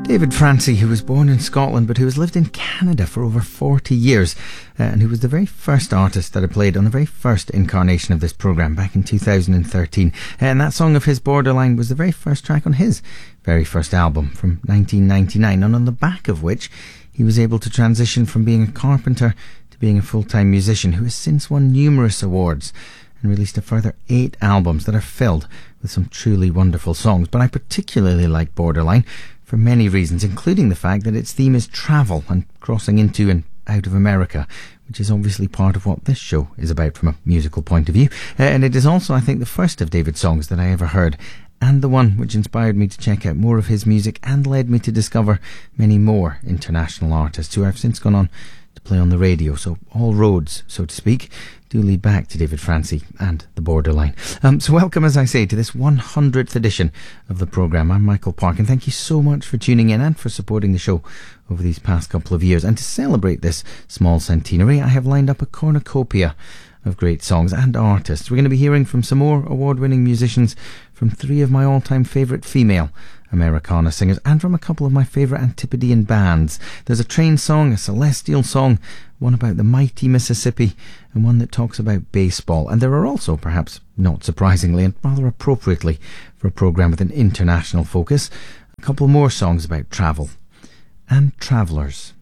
David Francie, who was born in Scotland but who has lived in Canada for over 40 years and who was the very first artist that I played on the very first incarnation of this programme back in 2013. And that song of his, Borderline, was the very first track on his very first album from 1999, and on the back of which he was able to transition from being a carpenter to being a full-time musician who has since won numerous awards and released a further 8 albums that are filled with some truly wonderful songs. But I particularly like Borderline for many reasons, including the fact that its theme is travel and crossing into and out of America, which is obviously part of what this show is about from a musical point of view. And it is also, I think, the first of David's songs that I ever heard, and the one which inspired me to check out more of his music and led me to discover many more international artists who I've since gone on to play on the radio. So all roads, so to speak, do lead back to David Francie and the Borderline. So welcome, as I say, to this 100th edition of the programme. I'm Michael Park, and thank you so much for tuning in and for supporting the show over these past couple of years. And to celebrate this small centenary, I have lined up a cornucopia of great songs and artists. We're going to be hearing from some more award-winning musicians, from 3 of my all-time favourite female Americana singers, and from a couple of my favourite Antipodean bands. There's a train song, a celestial song, one about the mighty Mississippi, and one that talks about baseball. And there are also, perhaps not surprisingly and rather appropriately for a programme with an international focus, a couple more songs about travel and travellers.